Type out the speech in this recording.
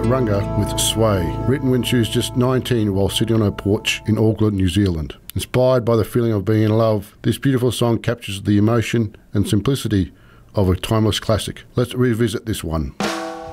Runga with Sway, written when she was just 19 while sitting on her porch in Auckland, New Zealand. Inspired by the feeling of being in love, this beautiful song captures the emotion and simplicity of a timeless classic. Let's revisit this one.